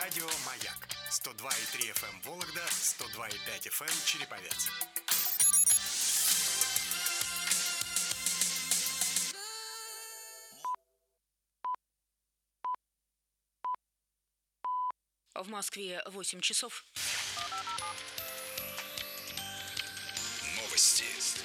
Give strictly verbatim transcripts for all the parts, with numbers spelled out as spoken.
Радио «Маяк» сто два и три эф эм Вологда, сто два и пять эф эм Череповец. В Москве восемь часов. Новости.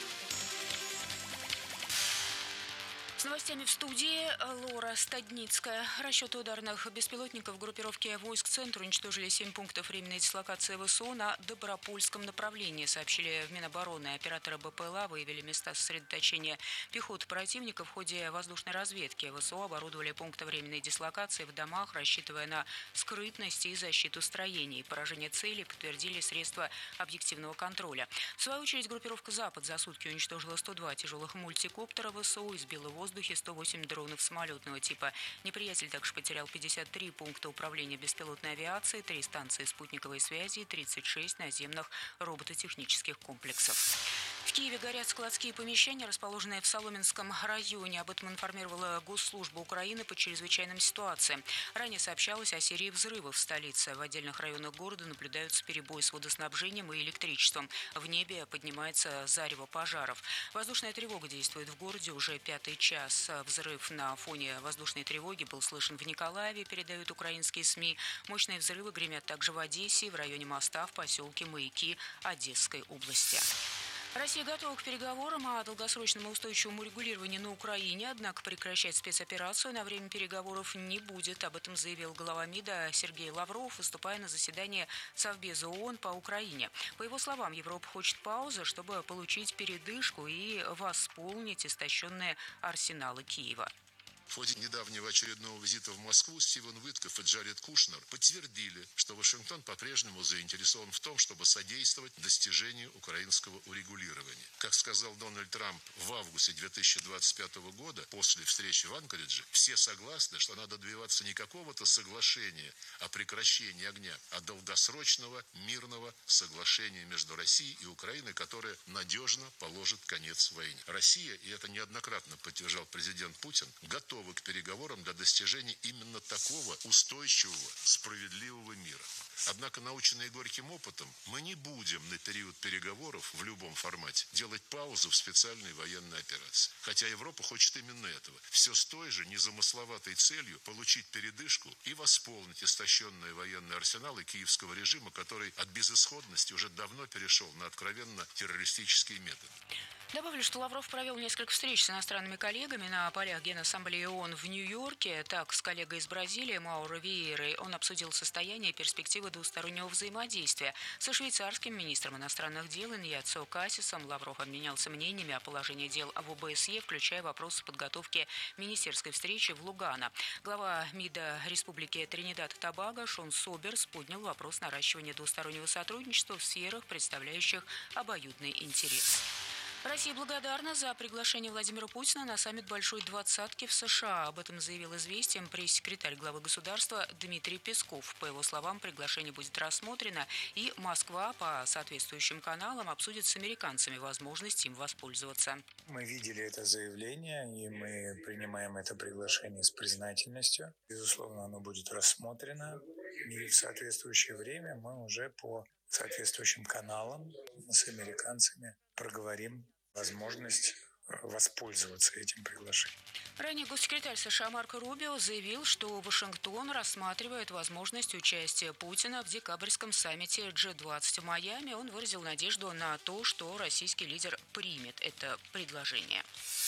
С новостями в студии Лора Стадницкая. Расчеты ударных беспилотников группировки войск «Центр» уничтожили семь пунктов временной дислокации ВСУ на Добропольском направлении, сообщили в Минобороны. Операторы БПЛА выявили места сосредоточения пехоты противника в ходе воздушной разведки. ВСУ оборудовали пункты временной дислокации в домах, рассчитывая на скрытность и защиту строений. Поражение целей подтвердили средства объективного контроля. В свою очередь, группировка «Запад» за сутки уничтожила сто два тяжелых мультикоптера ВСУ, избила в воздухе сто восемь дронов самолетного типа. Неприятель также потерял пятьдесят три пункта управления беспилотной авиацией, три станции спутниковой связи и тридцать шесть наземных робототехнических комплексов. В Киеве горят складские помещения, расположенные в Соломенском районе. Об этом информировала Госслужба Украины по чрезвычайным ситуациям. Ранее сообщалось о серии взрывов в столице. В отдельных районах города наблюдаются перебои с водоснабжением и электричеством. В небе поднимается зарево пожаров. Воздушная тревога действует в городе уже пятый час. Взрыв на фоне воздушной тревоги был слышен в Николаеве, передают украинские СМИ. Мощные взрывы гремят также в Одессе, в районе моста в поселке Маяки Одесской области. Россия готова к переговорам о долгосрочном и устойчивом урегулировании на Украине, однако прекращать спецоперацию на время переговоров не будет. Об этом заявил глава МИДа Сергей Лавров, выступая на заседании Совбеза ООН по Украине. По его словам, Европа хочет паузы, чтобы получить передышку и восполнить истощенные арсеналы Киева. В ходе недавнего очередного визита в Москву Стивен Витков и Джаред Кушнер подтвердили, что Вашингтон по-прежнему заинтересован в том, чтобы содействовать достижению украинского урегулирования. Как сказал Дональд Трамп в августе две тысячи двадцать пятого года, после встречи в Анкоридже, все согласны, что надо добиваться не какого-то соглашения о прекращении огня, а долгосрочного мирного соглашения между Россией и Украиной, которое надежно положит конец войне. Россия, и это неоднократно подтверждал президент Путин, готова к переговорам для достижения именно такого устойчивого, справедливого мира. Однако, наученные горьким опытом, мы не будем на период переговоров в любом формате делать паузу в специальной военной операции. Хотя Европа хочет именно этого. Все с той же незамысловатой целью получить передышку и восполнить истощенные военные арсеналы киевского режима, который от безысходности уже давно перешел на откровенно террористические методы. Добавлю, что Лавров провел несколько встреч с иностранными коллегами на полях Генассамблеи ООН в Нью-Йорке. Так, с коллегой из Бразилии Мауро Виейрой он обсудил состояние и перспективы двустороннего взаимодействия. Со швейцарским министром иностранных дел Иньяцио Кассисом Лавров обменялся мнениями о положении дел в ОБСЕ, включая вопросы подготовки министерской встречи в Лугано. Глава МИДа Республики Тринидад и Тобаго Шон Соберс поднял вопрос наращивания двустороннего сотрудничества в сферах, представляющих обоюдный интерес. Россия благодарна за приглашение Владимира Путина на саммит Большой Двадцатки в США. Об этом заявил «Известиям» пресс-секретарь главы государства Дмитрий Песков. По его словам, приглашение будет рассмотрено, и Москва по соответствующим каналам обсудит с американцами возможность им воспользоваться. Мы видели это заявление, и мы принимаем это приглашение с признательностью. Безусловно, оно будет рассмотрено, и в соответствующее время мы уже по соответствующим каналам с американцами проговорим возможность воспользоваться этим приглашением. Ранее госсекретарь США Марко Рубио заявил, что Вашингтон рассматривает возможность участия Путина в декабрьском саммите джи двадцать в Майами. Он выразил надежду на то, что российский лидер примет это предложение.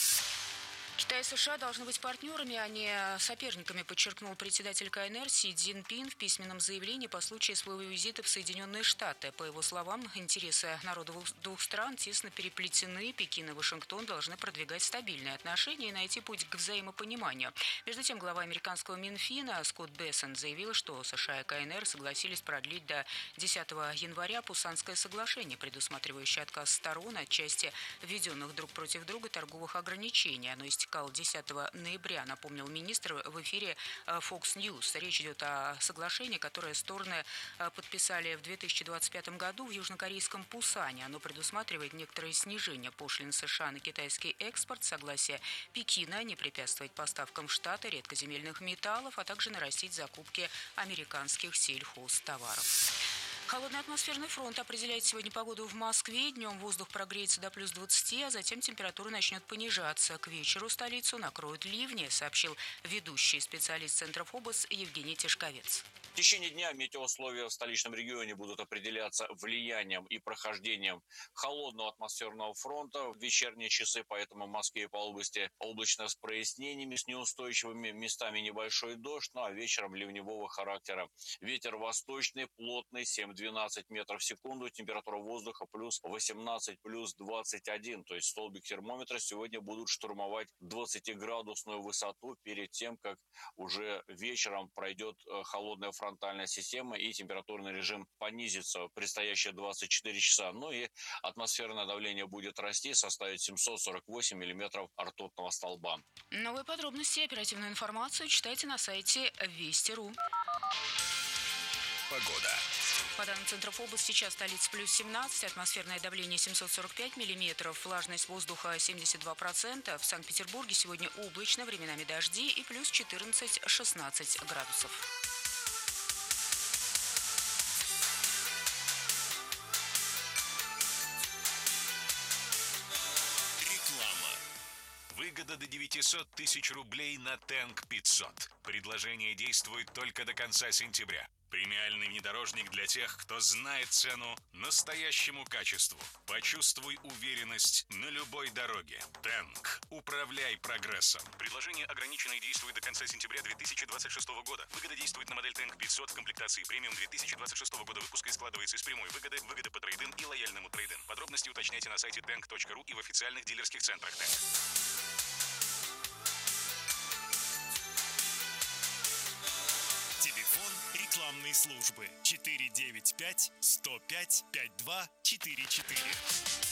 Китай и США должны быть партнерами, а не соперниками, подчеркнул председатель КНР Си Цзиньпин в письменном заявлении по случаю своего визита в Соединенные Штаты. По его словам, интересы народов двух стран тесно переплетены. Пекин и Вашингтон должны продвигать стабильные отношения и найти путь к взаимопониманию. Между тем, глава американского Минфина Скотт Бессент заявил, что США и КНР согласились продлить до десятого января Пусанское соглашение, предусматривающее отказ сторон от части введенных друг против друга торговых ограничений. Оно истекает протекал десятого ноября, напомнил министр в эфире Fox News. Речь идет о соглашении, которое стороны подписали в две тысячи двадцать пятом году в южнокорейском Пусане. Оно предусматривает некоторые снижения пошлин США на китайский экспорт, согласие Пекина не препятствовать поставкам в Штаты редкоземельных металлов, а также нарастить закупки американских сельхозтоваров. Холодный атмосферный фронт определяет сегодня погоду в Москве. Днем воздух прогреется до плюс двадцати, а затем температура начнет понижаться. К вечеру столицу накроют ливни, сообщил ведущий специалист Центра ФОБОС Евгений Тишковец. В течение дня метеоусловия в столичном регионе будут определяться влиянием и прохождением холодного атмосферного фронта в вечерние часы, поэтому в Москве и по области облачно с прояснениями, с неустойчивыми местами небольшой дождь, ну а вечером ливневого характера. Ветер восточный, плотный, семь-двенадцать метров в секунду, температура воздуха плюс восемнадцать, плюс двадцать один, то есть столбик термометра сегодня будут штурмовать двадцатиградусную высоту перед тем, как уже вечером пройдет холодная фронтальная фронтальная система и температурный режим понизится в предстоящие двадцать четыре часа. Ну и атмосферное давление будет расти, составить семьсот сорок восемь миллиметров ртутного столба. Новые подробности и оперативную информацию читайте на сайте Вести точка ру. Погода. По данным Центра ФОБОС, сейчас столица плюс семнадцать, атмосферное давление семьсот сорок пять миллиметров, влажность воздуха семьдесят два процента. В Санкт-Петербурге сегодня облачно, временами дожди и плюс четырнадцать-шестнадцать градусов. Выгода до девятисот тысяч рублей на Тэнк пятьсот. Предложение действует только до конца сентября. Премиальный внедорожник для тех, кто знает цену настоящему качеству. Почувствуй уверенность на любой дороге. Тэнк. Управляй прогрессом. Предложение ограничено и действует до конца сентября две тысячи двадцать шестого года. Выгода действует на модель Тэнк пятьсот в комплектации премиум две тысячи двадцать шестого года выпуска и складывается из прямой выгоды, выгоды по трейд-ин и лояльному трейд-ин. Подробности уточняйте на сайте тэнк точка ру и в официальных дилерских центрах Тэнк. Телефон рекламной службы четыре девять пять сто пять пятьдесят два четыре четыре.